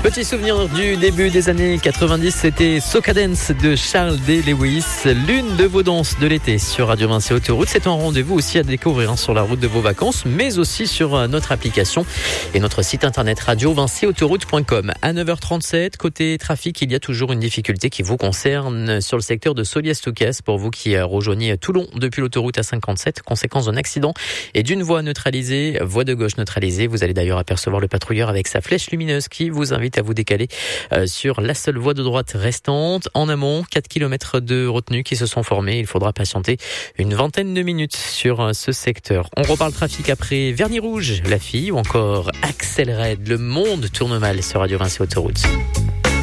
Petit souvenir du début des années 90, c'était Soca Dance de Charles D. Lewis, l'une de vos danses de l'été sur Radio Vinci Autoroute. C'est un rendez-vous aussi à découvrir sur la route de vos vacances, mais aussi sur notre application et notre site internet radiovinciautoroute.com. À 9h37, côté trafic, il y a toujours une difficulté qui vous concerne sur le secteur de Soliès-Touquès. Pour vous qui rejoignez Toulon depuis l'autoroute A57, conséquence d'un accident et d'une voie neutralisée, voie de gauche neutralisée. Vous allez d'ailleurs apercevoir le patrouilleur avec sa flèche lumineuse qui vous invite à vous décaler sur la seule voie de droite restante. En amont, 4 km de retenues qui se sont formées. Il faudra patienter une vingtaine de minutes sur ce secteur. On reparle trafic après Vernis Rouge, La Fille ou encore Axel Red. Le monde tourne mal sur Radio Vinci Autoroute.